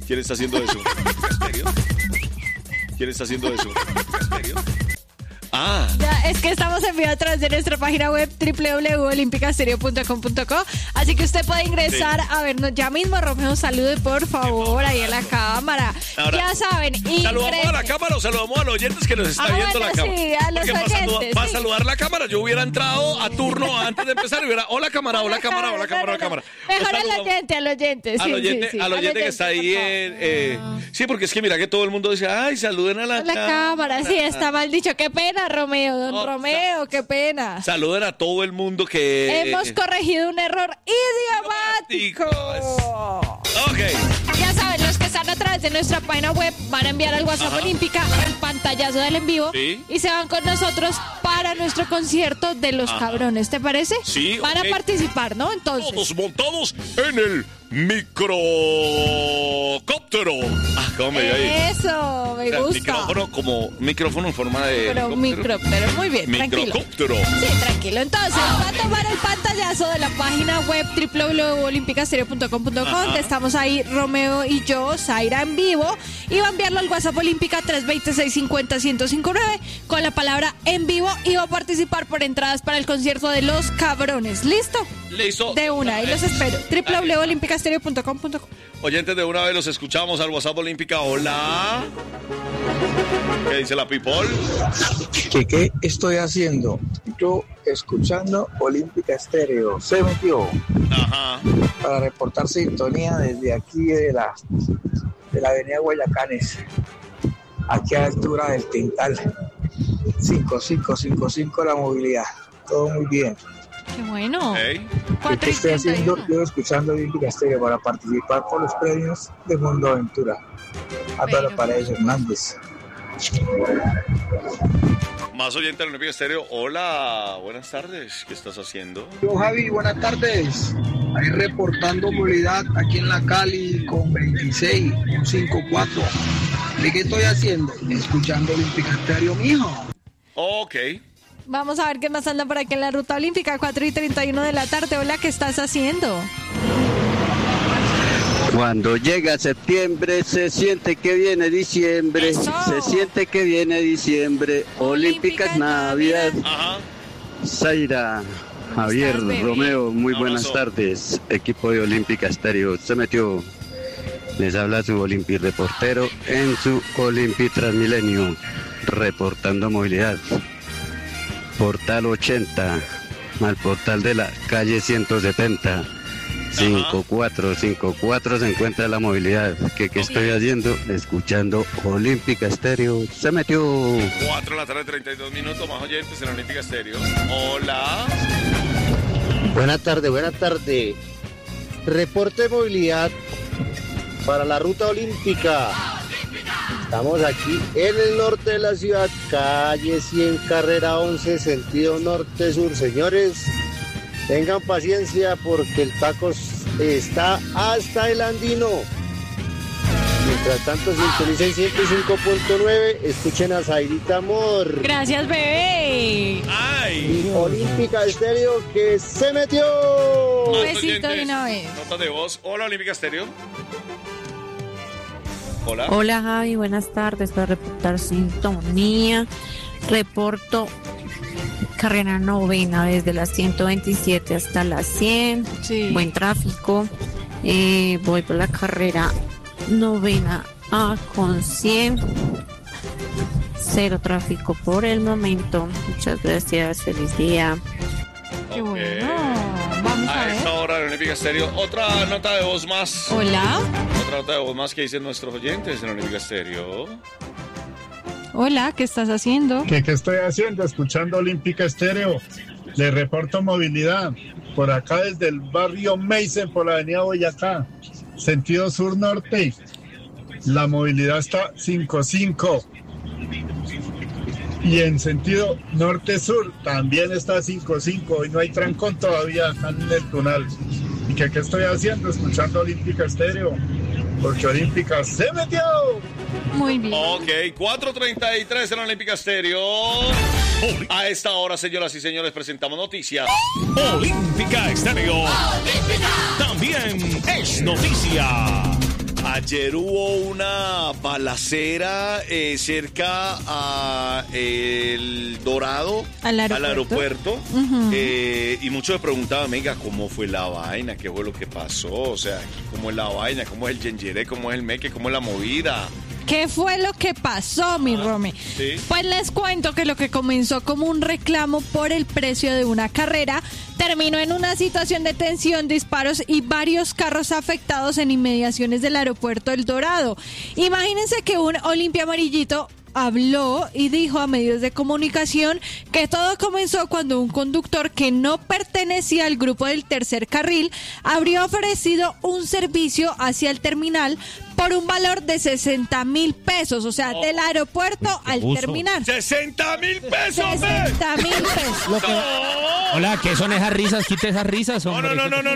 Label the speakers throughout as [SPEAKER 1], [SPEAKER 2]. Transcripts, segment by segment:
[SPEAKER 1] ¿Quién está haciendo eso? ¿En serio? ¿Quién está haciendo eso? ¿En serio? Ah.
[SPEAKER 2] Ya, es que estamos en vivo a través de nuestra página web www.olimpicastereo.com.co. Así que usted puede ingresar a vernos ya mismo. Romeo, salude por favor ahí a la cámara.
[SPEAKER 1] Ahora,
[SPEAKER 2] ya saben.
[SPEAKER 1] ¿saludamos a la cámara o saludamos a los oyentes que nos está viendo la cámara?
[SPEAKER 2] Sí, a los oyentes.
[SPEAKER 1] Para saludar la cámara, yo hubiera entrado a turno antes de empezar y hubiera, hola cámara, hola cámara, hola cámara, hola cámara.
[SPEAKER 2] Mejor al oyente.
[SPEAKER 1] Al oyente que está ahí sí, porque es que mira que todo el mundo dice, ay, saluden a la
[SPEAKER 2] cámara. Sí, está mal dicho. Qué pena, Romeo, Romeo, qué pena.
[SPEAKER 1] Saluden a todo el mundo que...
[SPEAKER 2] Hemos corregido un error idiomático.
[SPEAKER 1] Ok.
[SPEAKER 2] Ya saben, los que están a través de nuestra página web van a enviar al WhatsApp Olímpica el pantallazo del en vivo y se van con nosotros para nuestro concierto de Los Cabrones. ¿Te parece?
[SPEAKER 1] Sí.
[SPEAKER 2] Van a participar, ¿no? Entonces.
[SPEAKER 1] Todos montados en el microcóptero. ¿Cómo me dio ahí?
[SPEAKER 2] Eso, me gusta.
[SPEAKER 1] Micrófono en forma de...
[SPEAKER 2] Pero micróptero, muy bien,
[SPEAKER 1] microcóptero.
[SPEAKER 2] Tranquilo. Sí, tranquilo. Entonces, va a tomar el pantallazo de la página web www.olimpicastereo.com.co, que estamos ahí, Romeo y yo, Zaira en vivo, y va a enviarlo al WhatsApp Olímpica 320-650-1059 con la palabra en vivo y va a participar por entradas para el concierto de Los Cabrones. ¿Listo?
[SPEAKER 1] Listo.
[SPEAKER 2] De una, ahí los espero. www.olimpicastereo.com.co.
[SPEAKER 1] Oyentes, de una vez los escuchamos al WhatsApp Olímpica. Hola. ¿Qué dice la people?
[SPEAKER 3] ¿Qué estoy haciendo? Yo escuchando Olímpica Estéreo. Se metió.
[SPEAKER 1] Ajá.
[SPEAKER 3] Para reportar sintonía desde aquí de la avenida Guayacanes. Aquí a la altura del Tintal. 5555 la movilidad. Todo muy bien.
[SPEAKER 2] Qué bueno.
[SPEAKER 1] Okay.
[SPEAKER 3] ¿Qué estoy haciendo? Yo escuchando Olímpica Estéreo para participar por los premios de Mundo Aventura. Álvaro Paredes Hernández.
[SPEAKER 1] Más oyente de Olímpica Estéreo. Hola, buenas tardes. ¿Qué estás haciendo?
[SPEAKER 3] Yo, Javi, buenas tardes. Ahí reportando movilidad aquí en la Cali con 26, un 54. ¿Y qué estoy haciendo? Escuchando Olímpica Estéreo, mijo.
[SPEAKER 1] Ok.
[SPEAKER 2] Vamos a ver qué más anda por aquí en la Ruta Olímpica, 4:31 de la tarde. Hola, ¿qué estás haciendo?
[SPEAKER 4] Cuando llega septiembre se siente que viene diciembre.
[SPEAKER 2] ¡Eso!
[SPEAKER 4] Se siente que viene diciembre. Olímpicas Navidad.
[SPEAKER 1] Ajá.
[SPEAKER 4] Zaira, Javier,
[SPEAKER 2] ¿Estás, bebé?
[SPEAKER 4] Romeo, muy
[SPEAKER 1] Un
[SPEAKER 4] buenas
[SPEAKER 1] abrazo.
[SPEAKER 4] tardes. Equipo de Olímpica Estéreo se metió. Les habla su Olimpi reportero en su Olimpi Transmilenio, reportando movilidad. Portal 80, al portal de la calle 170. 5454 se encuentra la movilidad. ¿Qué estoy haciendo? Escuchando Olímpica Estéreo. Se metió.
[SPEAKER 1] 4 de la tarde, 32 minutos. Más oyentes en Olímpica Estéreo. Hola.
[SPEAKER 5] Buenas tardes. Reporte de movilidad para la Ruta Olímpica. Estamos aquí en el norte de la ciudad, calle 100, carrera 11, sentido norte-sur. Señores, tengan paciencia porque el taco está hasta el Andino. Mientras tanto, sintonicen 105.9, escuchen a Zairita Amor.
[SPEAKER 2] Gracias, bebé.
[SPEAKER 1] ¡Ay!
[SPEAKER 5] Y Olímpica Estéreo que se metió.
[SPEAKER 2] Un
[SPEAKER 1] Más
[SPEAKER 2] besito de
[SPEAKER 1] oyentes.
[SPEAKER 2] una vez.
[SPEAKER 1] Nota de voz. Hola, Olímpica Estéreo. Hola.
[SPEAKER 6] Hola Javi, buenas tardes. Para reportar sintonía, reporto carrera novena desde las 127 hasta las 100.
[SPEAKER 2] Sí.
[SPEAKER 6] Buen tráfico. Voy por la carrera novena A con 100. Cero tráfico por el momento. Muchas gracias. Feliz día.
[SPEAKER 2] Qué
[SPEAKER 1] Ok.
[SPEAKER 2] bueno. Vamos a
[SPEAKER 1] A
[SPEAKER 2] ver.
[SPEAKER 1] esta hora en Olímpica Estéreo. Otra nota de voz más.
[SPEAKER 2] Hola.
[SPEAKER 1] Otra nota de voz más que dicen nuestros oyentes en Olímpica Estéreo.
[SPEAKER 2] Hola, ¿qué estás haciendo?
[SPEAKER 7] ¿Qué estoy haciendo? Escuchando Olímpica Estéreo. Le reporto movilidad. Por acá desde el barrio Meisen, por la avenida Boyacá. Sentido sur-norte. La movilidad está 5-5. Y en sentido norte-sur también está 5-5. Y no hay trancón todavía acá en el túnel. ¿Y qué estoy haciendo? Escuchando Olímpica Estéreo. Porque Olímpica se metió.
[SPEAKER 2] Muy bien.
[SPEAKER 1] Ok, 4:33 en Olímpica Estéreo. A esta hora, señoras y señores, presentamos noticias.
[SPEAKER 8] Olímpica Estéreo. También es noticia.
[SPEAKER 1] Ayer hubo una balacera cerca a El Dorado,
[SPEAKER 2] al
[SPEAKER 1] aeropuerto.
[SPEAKER 2] Uh-huh.
[SPEAKER 1] Y muchos me preguntaban, venga, ¿cómo fue la vaina? ¿Qué fue lo que pasó? O sea, ¿cómo es la vaina? ¿Cómo es el yengeré? ¿Cómo es el meque? ¿Cómo es la movida?
[SPEAKER 2] ¿Qué fue lo que pasó, mi Romy?
[SPEAKER 1] ¿Sí?
[SPEAKER 2] Pues les cuento que lo que comenzó como un reclamo por el precio de una carrera terminó en una situación de tensión, disparos y varios carros afectados en inmediaciones del aeropuerto El Dorado. Imagínense que un Olimpia amarillito habló y dijo a medios de comunicación que todo comenzó cuando un conductor que no pertenecía al grupo del tercer carril habría ofrecido un servicio hacia el terminal por un valor de 60,000 pesos, o sea, del aeropuerto al terminal.
[SPEAKER 1] ¡60,000 pesos!
[SPEAKER 2] 60,000 pesos.
[SPEAKER 8] Hola, ¿qué son esas risas? Quita esas risas, hombre.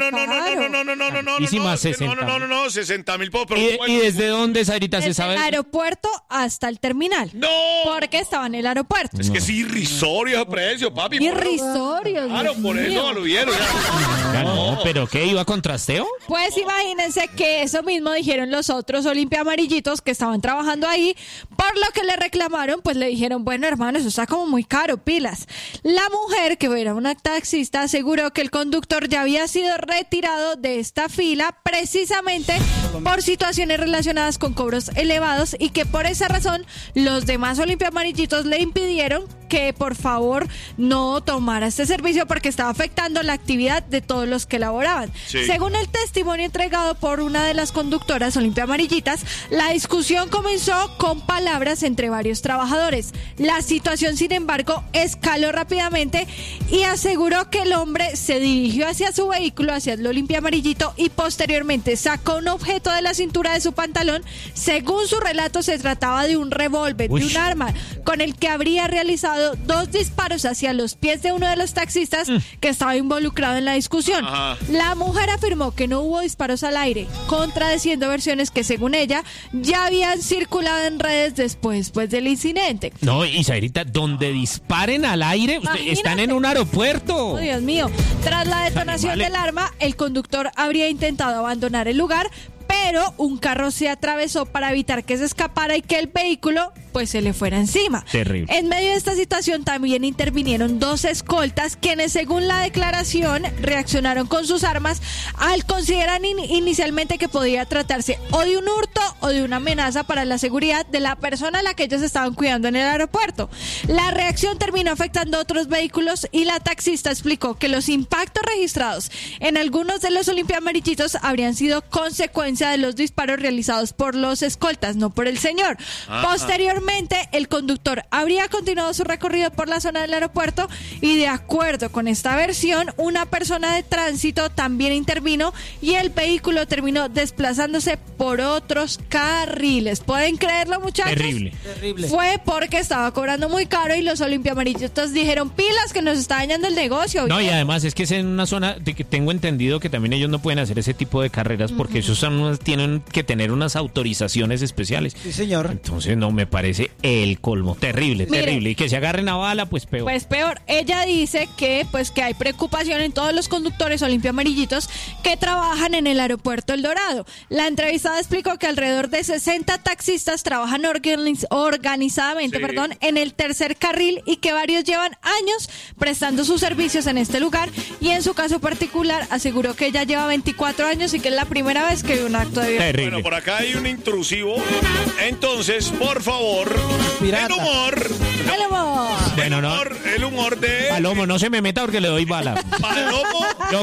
[SPEAKER 1] No, 60,000 pesos.
[SPEAKER 8] ¿Y desde dónde, Sairita, se sabe?
[SPEAKER 2] Desde el aeropuerto hasta el terminal.
[SPEAKER 1] ¡No!
[SPEAKER 2] Porque estaba en el aeropuerto.
[SPEAKER 1] Es que es irrisorio ese precio, papi.
[SPEAKER 2] Irrisorio.
[SPEAKER 1] Claro,
[SPEAKER 2] Dios
[SPEAKER 1] por eso
[SPEAKER 2] mío.
[SPEAKER 1] lo vieron.
[SPEAKER 8] Ya no, ¿pero qué? ¿Iba con trasteo?
[SPEAKER 2] Pues imagínense que eso mismo dijeron los otros Olimpia amarillitos que estaban trabajando ahí, por lo que le reclamaron, pues le dijeron, bueno, hermano, eso está como muy caro, pilas. La mujer, que era una taxista, aseguró que el conductor ya había sido retirado de esta fila precisamente por situaciones relacionadas con cobros elevados y que por esa razón los demás Olimpia amarillitos le impidieron que por favor no tomara este servicio porque estaba afectando la actividad de todos los que laboraban.
[SPEAKER 1] Sí.
[SPEAKER 2] Según el testimonio entregado por una de las conductoras Olimpia amarillitas, la discusión comenzó con palabras entre varios trabajadores. La situación, sin embargo, escaló rápidamente y aseguró que el hombre se dirigió hacia su vehículo, hacia el Olimpia amarillito, y posteriormente sacó un objeto de la cintura de su pantalón. Según su relato, se trataba de un revólver, de un arma, con el que habría realizado 2 disparos hacia los pies de uno de los taxistas que estaba involucrado en la discusión.
[SPEAKER 1] Ajá.
[SPEAKER 2] La mujer afirmó que no hubo disparos al aire, contradiciendo versiones que según ella ya habían circulado en redes después del incidente.
[SPEAKER 8] No, y Sairita, donde disparen al aire, están en un aeropuerto.
[SPEAKER 2] Oh, Dios mío. Tras la detonación del arma, el conductor habría intentado abandonar el lugar, pero un carro se atravesó para evitar que se escapara y que el vehículo pues se le fuera encima.
[SPEAKER 8] Terrible.
[SPEAKER 2] En medio de esta situación también intervinieron 2 escoltas quienes, según la declaración, reaccionaron con sus armas al considerar inicialmente que podía tratarse o de un hurto o de una amenaza para la seguridad de la persona a la que ellos estaban cuidando en el aeropuerto. La reacción terminó afectando a otros vehículos y la taxista explicó que los impactos registrados en algunos de los Olimpia amarillitos habrían sido consecuencia de los disparos realizados por los escoltas, no por el señor. Posteriormente, el conductor habría continuado su recorrido por la zona del aeropuerto y, de acuerdo con esta versión, una persona de tránsito también intervino y el vehículo terminó desplazándose por otros carriles. ¿Pueden creerlo, muchachos?
[SPEAKER 8] Terrible.
[SPEAKER 2] Fue porque estaba cobrando muy caro y los Olimpia amarillitos dijeron, pilas, que nos está dañando el negocio.
[SPEAKER 8] No, y además es que es en una zona de que tengo entendido que también ellos no pueden hacer ese tipo de carreras porque esos tienen que tener unas autorizaciones especiales.
[SPEAKER 9] Sí, señor.
[SPEAKER 8] Entonces, no, me parece el colmo. Terrible,
[SPEAKER 2] Mire,
[SPEAKER 8] terrible. Y que se agarren a bala, pues peor.
[SPEAKER 2] Pues peor. Ella dice que hay preocupación en todos los conductores Olimpia amarillitos que trabajan en el aeropuerto El Dorado. La entrevistada explicó que alrededor de 60 taxistas trabajan organizadamente, en el tercer carril y que varios llevan años prestando sus servicios en este lugar, y en su caso particular aseguró que ella lleva 24 años y que es la primera vez que ve un acto de violencia.
[SPEAKER 8] Terrible.
[SPEAKER 1] Bueno, por acá hay un intrusivo. Entonces, por favor,
[SPEAKER 9] Pirata.
[SPEAKER 1] el humor.
[SPEAKER 2] ¡El humor!
[SPEAKER 8] Bueno, no.
[SPEAKER 1] El humor de
[SPEAKER 8] Palomo, no se me meta porque le doy bala.
[SPEAKER 1] Palomo,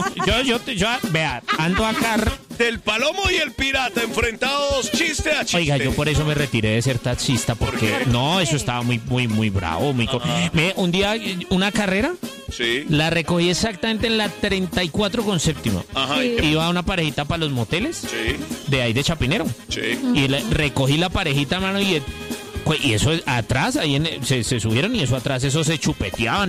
[SPEAKER 8] Yo, vea, ando acá.
[SPEAKER 1] del Palomo y el Pirata enfrentados chiste a chiste.
[SPEAKER 8] Oiga, yo por eso me retiré de ser taxista porque no, eso estaba muy bravo. Un día, una carrera,
[SPEAKER 1] Sí.
[SPEAKER 8] la recogí exactamente en la 34 con séptima.
[SPEAKER 1] Ajá.
[SPEAKER 2] Sí.
[SPEAKER 8] Iba una parejita para los moteles
[SPEAKER 1] Sí.
[SPEAKER 8] de ahí de Chapinero.
[SPEAKER 1] Sí.
[SPEAKER 8] Y recogí la parejita, mano, y eso atrás, ahí se subieron y eso atrás, eso se chupeteaban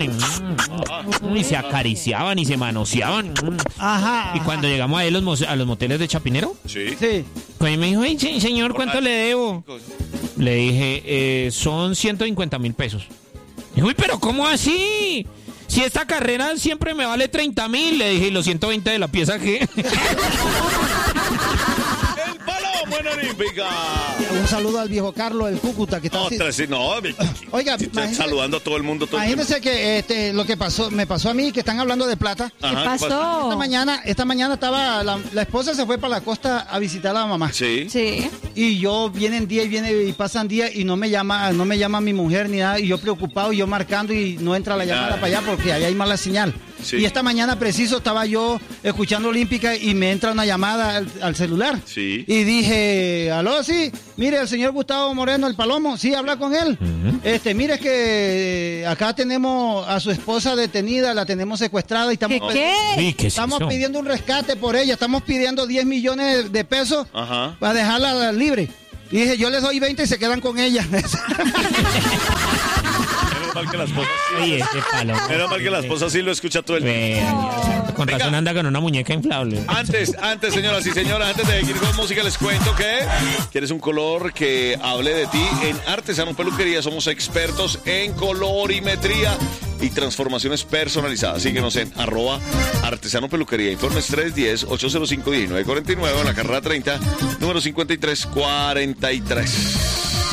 [SPEAKER 8] y se acariciaban y se manoseaban.
[SPEAKER 9] Ajá.
[SPEAKER 8] Y cuando llegamos ahí a los moteles de Chapinero,
[SPEAKER 1] Sí.
[SPEAKER 9] Sí.
[SPEAKER 8] pues me dijo, "Ay, señor, ¿cuánto le debo?" Le dije, son 150,000 pesos. Dijo, "Uy, pero ¿cómo así? Si esta carrera siempre me vale 30,000", le dije, "y los 120 de la pieza, ¿qué?"
[SPEAKER 1] El Palomo. Buena Olímpica.
[SPEAKER 9] Un saludo al viejo Carlos, el Cúcuta, que está
[SPEAKER 1] Oiga, saludando a todo el mundo.
[SPEAKER 9] Imagínense que lo que me pasó a mí, que están hablando de plata.
[SPEAKER 2] ¿Qué pasó?
[SPEAKER 9] Esta mañana estaba, la esposa se fue para la costa a visitar a la mamá.
[SPEAKER 1] Sí.
[SPEAKER 9] Y vienen días y pasan días y no me llama mi mujer ni nada. Y yo preocupado, yo marcando y no entra la llamada para allá porque allá hay mala señal. Sí. Y esta mañana preciso estaba yo escuchando Olímpica y me entra una llamada al celular.
[SPEAKER 1] Sí.
[SPEAKER 9] Y dije, aló, sí, mire, el señor Gustavo Moreno, el Palomo, sí, habla con él. Uh-huh. Mire que acá tenemos a su esposa detenida, la tenemos secuestrada y estamos... Estamos pidiendo un rescate por ella, estamos pidiendo 10 millones de pesos para dejarla libre. Y dije, yo les doy 20 y se quedan con ella.
[SPEAKER 1] Menos mal que la esposa sí lo escucha todo el día.
[SPEAKER 8] Con razón anda con una muñeca inflable.
[SPEAKER 1] Antes, señoras y señores, antes de ir con música, les cuento que ¿quieres un color que hable de ti? En Artesano Peluquería somos expertos en colorimetría y transformaciones personalizadas. Síguenos en @Artesano Peluquería. Informes 310-805-1949 en la carrera 30, número 5343.